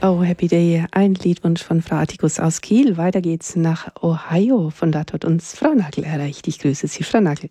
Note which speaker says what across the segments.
Speaker 1: Oh, Happy Day, ein Liedwunsch von Frau Atticus aus Kiel. Weiter geht's nach Ohio. Von dort hat uns Frau Nagel erreicht. Ich grüße Sie, Frau Nagel.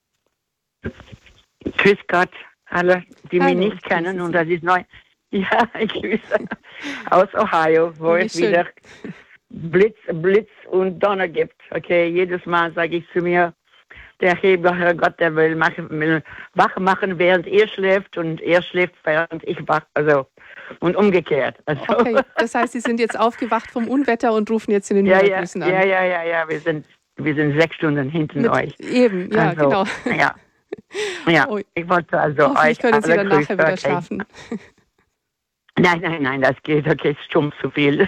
Speaker 2: Grüß Gott, alle, die mich nicht kennen. Und das ist neu. Ja, ich grüße aus Ohio, wo es wieder Blitz und Donner gibt. Okay, jedes Mal sage ich zu mir, der Herrgott, der will wach machen, während er schläft und er schläft, während ich wach. Also, und umgekehrt. Also.
Speaker 1: Okay, das heißt, Sie sind jetzt aufgewacht vom Unwetter und rufen jetzt in den Niedergrüßen an.
Speaker 2: Ja, wir sind 6 Stunden hinten euch.
Speaker 1: Eben, ja, also, genau.
Speaker 2: Ja, ich wollte also
Speaker 1: hoffentlich
Speaker 2: euch
Speaker 1: können Sie dann nachher wieder schlafen.
Speaker 2: Nein, das geht, okay, ist stumm zu viel.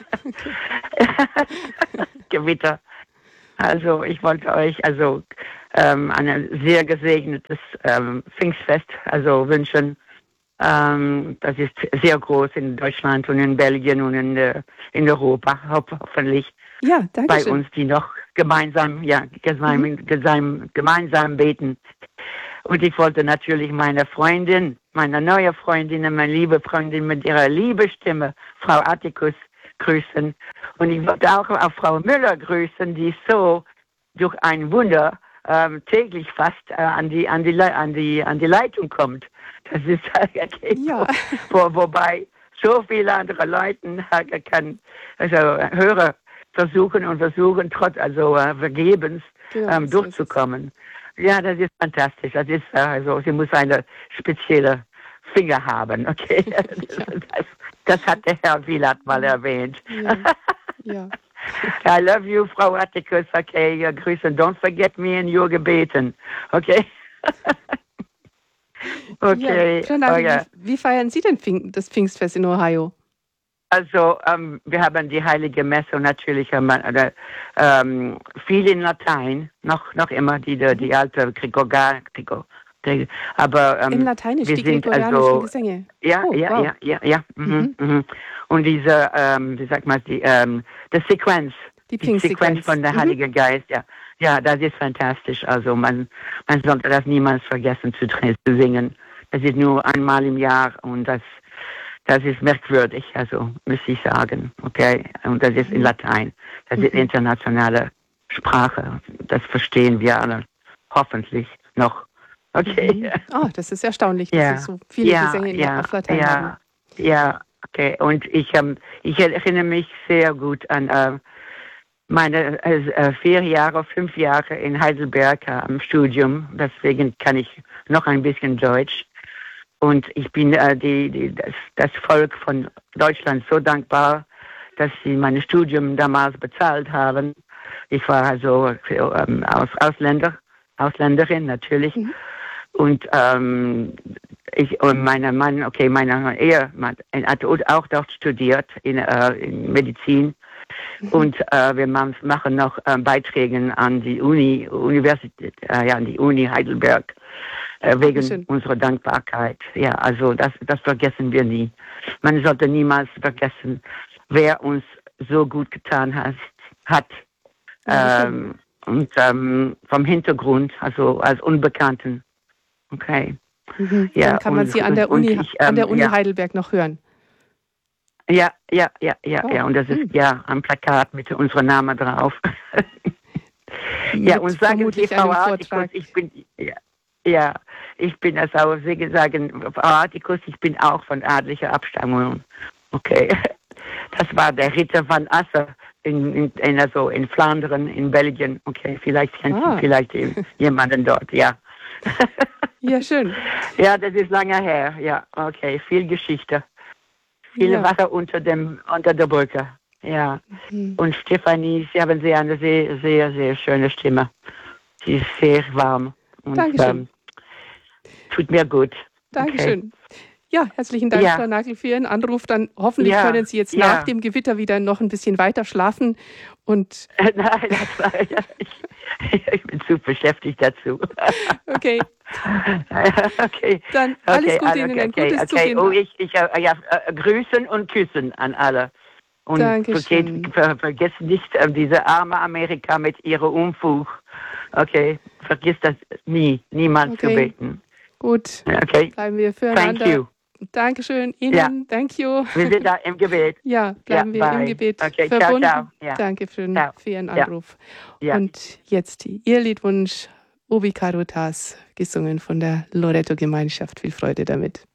Speaker 2: Gewitter. Also, ich wollte euch ein sehr gesegnetes Pfingstfest wünschen. Das ist sehr groß in Deutschland und in Belgien und in Europa, hoffentlich.
Speaker 1: Ja, danke
Speaker 2: bei
Speaker 1: schön.
Speaker 2: uns, die noch gemeinsam beten. Und ich wollte natürlich meine neue Freundin, meine liebe Freundin mit ihrer lieben Stimme, Frau Atticus, grüßen. Und ich wollte auch Frau Müller grüßen, die so durch ein Wunder täglich fast an die Leitung kommt. Das ist
Speaker 1: ja.
Speaker 2: Wobei so viele andere Leute Hörer versuchen trotz vergebens durchzukommen. Ja, das ist fantastisch. Das ist sie muss eine spezielle Finger haben, okay? Das hat der Herr Wieland mal erwähnt.
Speaker 1: Ja.
Speaker 2: I love you, Frau Atticus, okay? Grüßen. Don't forget me in your Gebeten, okay? Okay.
Speaker 1: Ja, Nagel, wie feiern Sie denn das Pfingstfest in Ohio?
Speaker 2: Also, wir haben die Heilige Messe und natürlich viel in Latein, noch immer die alte aber
Speaker 1: in Lateinisch,
Speaker 2: wir
Speaker 1: die
Speaker 2: sind
Speaker 1: gregorianischen Gesänge.
Speaker 2: Ja. Und diese, wie sagt man, die Sequenz. Die Sequenz von der Heilige Geist, ja, das ist fantastisch. Also man sollte das niemals vergessen zu singen. Das ist nur einmal im Jahr und das ist merkwürdig, also muss ich sagen, okay. Und das ist in Latein. Das ist internationale Sprache. Das verstehen wir alle, hoffentlich noch. Okay.
Speaker 1: Oh, das ist erstaunlich, dass Sie so viele Gesänge auf Latein haben.
Speaker 2: Ja, okay. Und ich erinnere mich sehr gut an meine 5 Jahre in Heidelberg am Studium. Deswegen kann ich noch ein bisschen Deutsch. Und ich bin das Volk von Deutschland so dankbar, dass sie mein Studium damals bezahlt haben. Ich war also Ausländerin natürlich. Und mein Ehemann hat auch dort studiert in Medizin. Und wir machen noch Beiträge an die Universität, an die Uni Heidelberg, wegen unserer Dankbarkeit. Ja, also das vergessen wir nie. Man sollte niemals vergessen, wer uns so gut getan hat. Und vom Hintergrund, also als Unbekannten. Okay.
Speaker 1: Ja, dann kann man sie an der Uni Heidelberg noch hören.
Speaker 2: Ja. Und das ist am Plakat mit unserem Namen drauf. Und sagen Sie, Frau Atticus, ich bin also auch, Sie sagen, Frau Atticus, ich bin auch von adlicher Abstammung. Okay. Das war der Ritter van Asser in Flandern, in Belgien. Okay, vielleicht kennt Sie jemanden dort, ja.
Speaker 1: Ja, schön.
Speaker 2: Ja, das ist lange her. Ja, okay, viel Geschichte. Viele Wasser unter der Brücke. Ja. Und Stefanie, Sie haben eine sehr, sehr, sehr schöne Stimme. Sie ist sehr warm. Und,
Speaker 1: Dankeschön.
Speaker 2: Tut mir gut.
Speaker 1: Dankeschön. Okay. Ja, herzlichen Dank, Frau Nagel, für Ihren Anruf. Dann hoffentlich können Sie jetzt nach dem Gewitter wieder noch ein bisschen weiter schlafen. Und
Speaker 2: Nein, ich bin zu beschäftigt dazu.
Speaker 1: Okay.
Speaker 2: Okay.
Speaker 1: Dann alles Gute Ihnen, ein gutes Zugehen.
Speaker 2: Oh, grüßen und küssen an alle. Und vergesst nicht diese arme Amerika mit ihrem Unfug. Okay, vergiss das niemals zu beten.
Speaker 1: Gut,
Speaker 2: okay.
Speaker 1: Bleiben wir füreinander Dankeschön Ihnen. Thank you.
Speaker 2: Wir sind da im Gebet.
Speaker 1: Ja, bleiben wir im Gebet verbunden. Ciao. Dankeschön für Ihren Anruf. Und jetzt Ihr Liedwunsch Ubi Caritas, gesungen von der Loreto Gemeinschaft. Viel Freude damit.